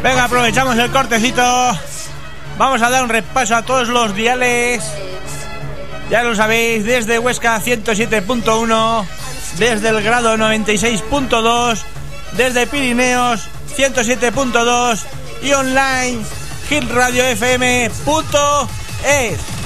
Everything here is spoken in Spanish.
Venga, aprovechamos el cortecito. Vamos a dar un repaso a todos los diales. Ya lo sabéis, desde Huesca 107.1, desde el Grado 96.2, desde Pirineos 107.2 y online hitradiofm.es.